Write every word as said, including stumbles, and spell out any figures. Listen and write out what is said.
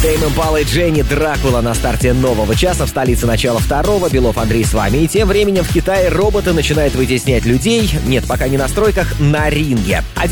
Тейм Импала и Дженни Дракула на старте нового часа. В столице начала второго. Белов Андрей с вами. И тем временем в Китае роботы начинают вытеснять людей. Нет, пока не на стройках, на ринге.